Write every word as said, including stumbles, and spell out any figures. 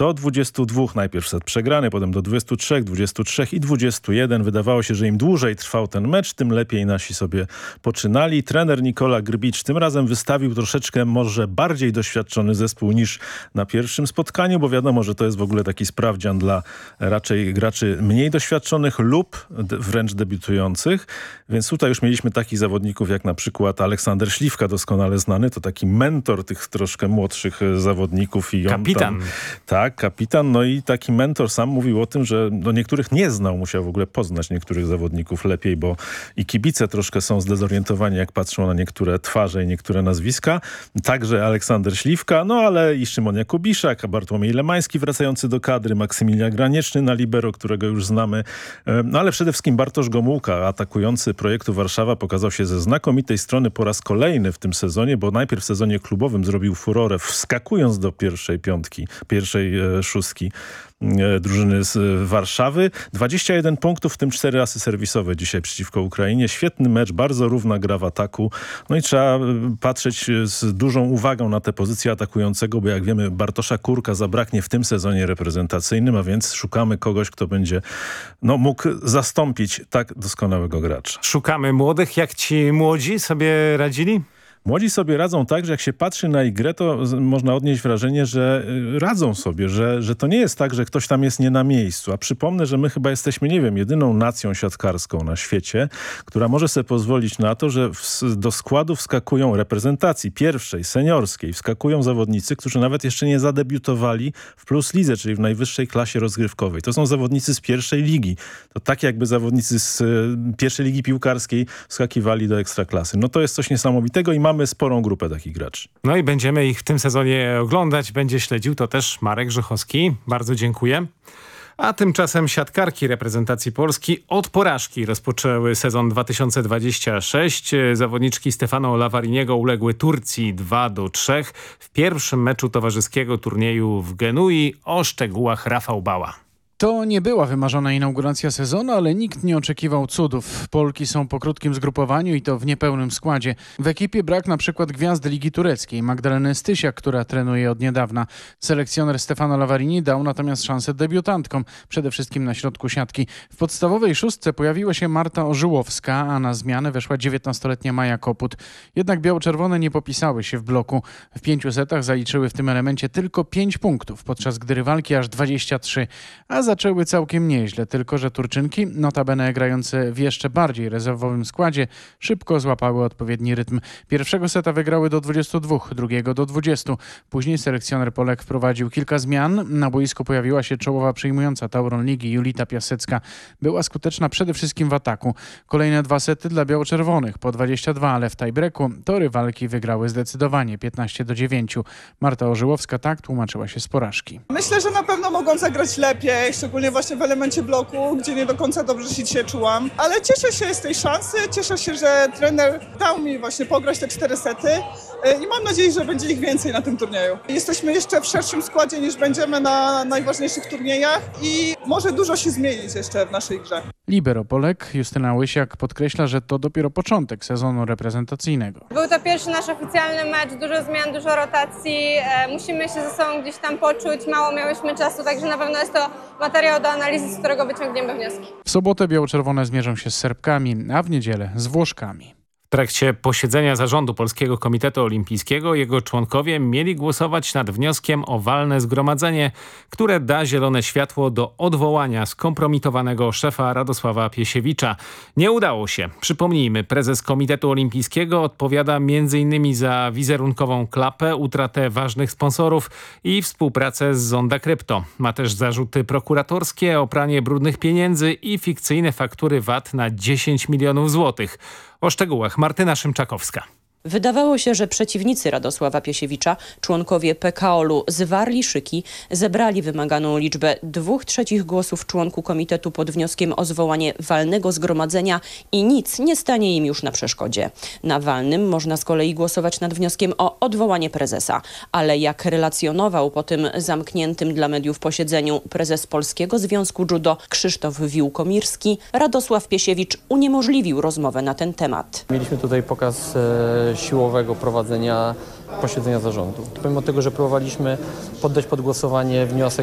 do dwudziestu dwóch. Najpierw set przegrany, potem do dwudziestu trzech, dwudziestu trzech i dwudziestu jeden. Wydawało się, że im dłużej trwał ten mecz, tym lepiej nasi sobie poczynali. Trener Nikola Grbicz tym razem wystawił troszeczkę może bardziej doświadczony zespół niż na pierwszym spotkaniu, bo wiadomo, że to jest w ogóle taki sprawdzian dla raczej graczy mniej doświadczonych lub wręcz debiutujących. Więc tutaj już mieliśmy takich zawodników jak na przykład Aleksander Śliwka, doskonale znany. To taki mentor tych troszkę młodszych zawodników. I kapitan. On tam, tak, kapitan. No i taki mentor sam mówił o tym, że no niektórych nie znał. Musiał w ogóle poznać niektórych zawodników lepiej, bo i kibice troszkę są zdezorientowani, jak patrzą na niektóre twarze i niektóre nazwiska. Także Aleksander Śliwka, no ale i Szymon Jakubiszak, Bartłomiej Lemański wracający do kadry, Maksymilian Granieczny na libero, którego już znamy. No ale przede wszystkim Bartosz Gomułka, atakujący Projektu Warszawa, pokazał się ze znakomitej strony po raz kolejny w tym sezonie, bo najpierw w sezonie klubowym zrobił furorę, wskakując do pierwszej piątki, pierwszej e, szóstki e, drużyny z Warszawy. dwadzieścia jeden punktów, w tym cztery asy serwisowe dzisiaj przeciwko Ukrainie. Świetny mecz, bardzo równa gra w ataku. No i trzeba patrzeć z dużą uwagą na tę pozycję atakującego, bo jak wiemy, Bartosza Kurka zabraknie w tym sezonie reprezentacyjnym, a więc szukamy kogoś, kto będzie no, mógł zastąpić tak doskonałego gracza. Szukamy młodych. Jak ci młodzi sobie radzili? Młodzi sobie radzą tak, że jak się patrzy na ich grę, to można odnieść wrażenie, że radzą sobie, że, że to nie jest tak, że ktoś tam jest nie na miejscu. A przypomnę, że my chyba jesteśmy, nie wiem, jedyną nacją siatkarską na świecie, która może sobie pozwolić na to, że w, do składu wskakują reprezentacji pierwszej, seniorskiej, wskakują zawodnicy, którzy nawet jeszcze nie zadebiutowali w Plus Lidze, czyli w najwyższej klasie rozgrywkowej. To są zawodnicy z pierwszej ligi. To tak jakby zawodnicy z y, pierwszej ligi piłkarskiej wskakiwali do ekstraklasy. No to jest coś niesamowitego i mamy Mamy sporą grupę takich graczy. No i będziemy ich w tym sezonie oglądać. Będzie śledził to też Marek Grzychowski. Bardzo dziękuję. A tymczasem siatkarki reprezentacji Polski od porażki rozpoczęły sezon dwa tysiące dwudziesty szósty. Zawodniczki Stefano Lavariniego uległy Turcji dwa do trzech w pierwszym meczu towarzyskiego turnieju w Genui. O szczegółach Rafał Bała. To nie była wymarzona inauguracja sezonu, ale nikt nie oczekiwał cudów. Polki są po krótkim zgrupowaniu i to w niepełnym składzie. W ekipie brak na przykład gwiazdy Ligi Tureckiej, Magdaleny Stysiak, która trenuje od niedawna. Selekcjoner Stefano Lavarini dał natomiast szansę debiutantkom, przede wszystkim na środku siatki. W podstawowej szóstce pojawiła się Marta Orzyłowska, a na zmianę weszła dziewiętnastoletnia Maja Koput. Jednak biało-czerwone nie popisały się w bloku. W pięciu setach zaliczyły w tym elemencie tylko pięć punktów, podczas gdy rywalki aż dwadzieścia trzy, a zaczęły całkiem nieźle, tylko że Turczynki, notabene grające w jeszcze bardziej rezerwowym składzie, szybko złapały odpowiedni rytm. Pierwszego seta wygrały do dwudziestu dwóch, drugiego do dwudziestu. Później selekcjoner Polek wprowadził kilka zmian. Na boisku pojawiła się czołowa przyjmująca Tauron Ligi Julita Piasecka. Była skuteczna przede wszystkim w ataku. Kolejne dwa sety dla biało-czerwonych po dwadzieścia dwa, ale w tiebreaku to rywalki wygrały zdecydowanie piętnaście do dziewięciu. Marta Orzyłowska tak tłumaczyła się z porażki. Myślę, że na pewno mogą zagrać lepiej, szczególnie właśnie w elemencie bloku, gdzie nie do końca dobrze się dzisiaj czułam. Ale cieszę się z tej szansy, cieszę się, że trener dał mi właśnie pograć te cztery sety i mam nadzieję, że będzie ich więcej na tym turnieju. Jesteśmy jeszcze w szerszym składzie niż będziemy na najważniejszych turniejach i może dużo się zmienić jeszcze w naszej grze. Libero Polek Justyna Łysiak podkreśla, że to dopiero początek sezonu reprezentacyjnego. Był to pierwszy nasz oficjalny mecz, dużo zmian, dużo rotacji. E, musimy się ze sobą gdzieś tam poczuć, mało miałyśmy czasu, także na pewno jest to materiał do analizy, z którego wyciągniemy wnioski. W sobotę biało-czerwone zmierzą się z Serbkami, a w niedzielę z Włoszkami. W trakcie posiedzenia zarządu Polskiego Komitetu Olimpijskiego jego członkowie mieli głosować nad wnioskiem o walne zgromadzenie, które da zielone światło do odwołania skompromitowanego szefa Radosława Piesiewicza. Nie udało się. Przypomnijmy, prezes Komitetu Olimpijskiego odpowiada między innymi za wizerunkową klapę, utratę ważnych sponsorów i współpracę z Zonda Krypto. Ma też zarzuty prokuratorskie o pranie brudnych pieniędzy i fikcyjne faktury V A T na dziesięć milionów złotych. O szczegółach Martyna Szymczakowska. Wydawało się, że przeciwnicy Radosława Piesiewicza, członkowie P K O L-u, zwarli szyki, zebrali wymaganą liczbę dwóch trzecich głosów członku komitetu pod wnioskiem o zwołanie walnego zgromadzenia i nic nie stanie im już na przeszkodzie. Na walnym można z kolei głosować nad wnioskiem o odwołanie prezesa. Ale jak relacjonował po tym zamkniętym dla mediów posiedzeniu prezes Polskiego Związku Judo Krzysztof Wiłkomirski, Radosław Piesiewicz uniemożliwił rozmowę na ten temat. Mieliśmy tutaj pokaz e, siłowego prowadzenia posiedzenia zarządu. Pomimo tego, że próbowaliśmy poddać pod głosowanie wniosek